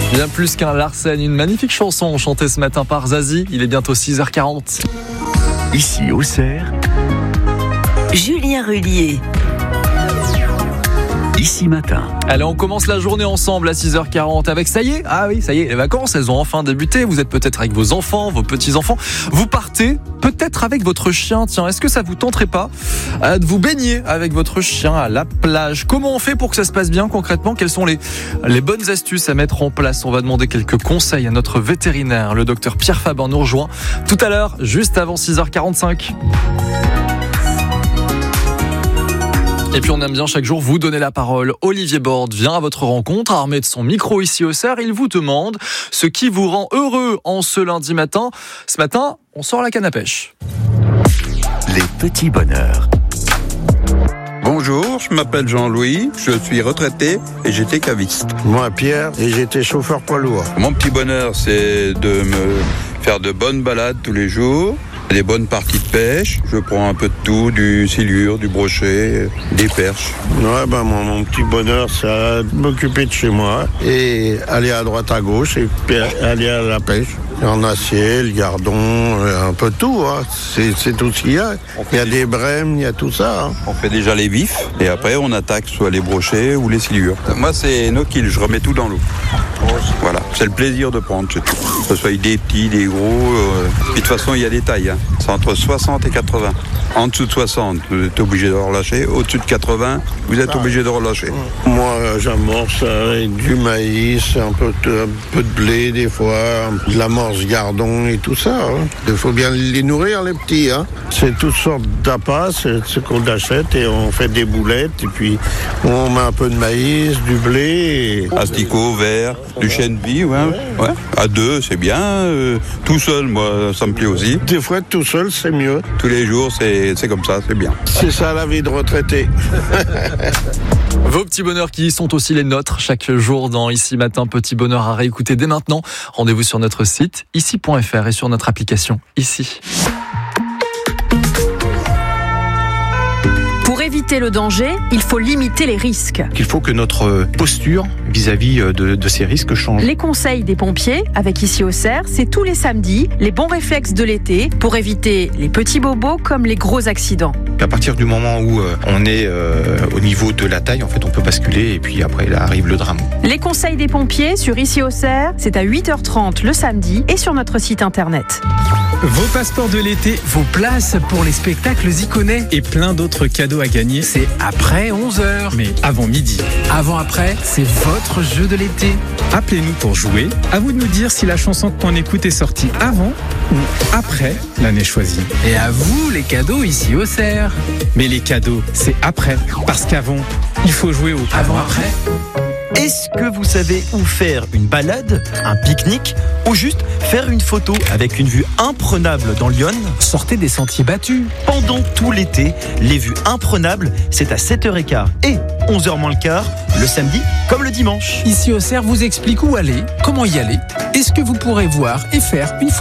Bien plus qu'un Larsen, une magnifique chanson chantée ce matin par Zazie. Il est bientôt 6h40. Ici, Auxerre, Julien Rullier. Ici Matin. Allez, on commence la journée ensemble à 6h40 avec, ça y est, les vacances, elles ont enfin débuté. Vous êtes peut-être avec vos enfants, vos petits-enfants. Vous partez peut-être avec votre chien. Tiens, est-ce que ça vous tenterait pas de vous baigner avec votre chien à la plage? Comment on fait pour que ça se passe bien concrètement? Quelles sont les bonnes astuces à mettre en place? On va demander quelques conseils à notre vétérinaire. Le docteur Pierre Faber nous rejoint tout à l'heure, juste avant 6h45. Et puis on aime bien chaque jour vous donner la parole. Olivier Borde vient à votre rencontre, armé de son micro ici au Auxerre. Il vous demande ce qui vous rend heureux en ce lundi matin. Ce matin, on sort la canne à pêche. Les petits bonheurs. Bonjour, je m'appelle Jean-Louis, je suis retraité et j'étais caviste. Moi, Pierre, et j'étais chauffeur poids lourd. Mon petit bonheur, c'est de me faire de bonnes balades tous les jours, des bonnes parties de pêche. Je prends un peu de tout, du silure, du brochet, des perches. Ouais, mon petit bonheur, c'est de m'occuper de chez moi et aller à droite à gauche et puis aller à la pêche. En acier, le gardon, un peu tout, hein. C'est tout ce qu'il y a. Il y a des brèmes, il y a tout ça. Hein. On fait déjà les vifs et après on attaque soit les brochets ou les silures. Moi c'est no kill, je remets tout dans l'eau. Voilà, c'est le plaisir de prendre, c'est tout. Que ce soit des petits, des gros. Puis de toute façon il y a des tailles, hein. C'est entre 60 et 80. En dessous de 60, vous êtes obligé de relâcher. Au-dessus de 80, vous êtes obligé de relâcher. Moi, j'amorce avec du maïs, un peu de blé des fois, de l'amorce gardon et tout ça. Hein. Il faut bien les nourrir, les petits. Hein. C'est toutes sortes d'appâts, c'est ce qu'on achète et on fait des boulettes. Et puis, on met un peu de maïs, du blé. Asticots, verre, du chêne vie, ouais. À deux, c'est bien. Tout seul, moi, ça me plaît aussi. Des fois, tout seul, c'est mieux. Tous les jours, c'est comme ça, c'est bien. C'est ça la vie de retraité. Vos petits bonheurs qui sont aussi les nôtres chaque jour dans Ici Matin. Petit bonheur à réécouter dès maintenant. Rendez-vous sur notre site ici.fr et sur notre application Ici. Pour éviter le danger, il faut limiter les risques. Il faut que notre posture vis-à-vis de ces risques change. Les conseils des pompiers, avec Ici Auxerre, c'est tous les samedis, les bons réflexes de l'été pour éviter les petits bobos comme les gros accidents. À partir du moment où on est au niveau de la taille, en fait, on peut basculer et puis après, là arrive le drame. Les conseils des pompiers sur Ici Auxerre, c'est à 8h30 le samedi et sur notre site internet. Vos passeports de l'été, vos places pour les spectacles Ziconet et plein d'autres cadeaux à gagner, c'est après 11h. Mais avant midi. Avant-après, c'est votre jeu de l'été. Appelez-nous pour jouer. À vous de nous dire si la chanson qu'on écoute est sortie avant ou après l'année choisie. Et à vous les cadeaux Ici au Auxerre. Mais les cadeaux, c'est après. Parce qu'avant, il faut jouer au avant-après. Est-ce que vous savez où faire une balade, un pique-nique ou juste faire une photo avec une vue imprenable dans Lyon? Sortez des sentiers battus. Pendant tout l'été, les vues imprenables, c'est à 7h15 et 11h moins le quart, le samedi comme le dimanche. Ici au Auxerre vous explique où aller, comment y aller et ce que vous pourrez voir et faire une fois.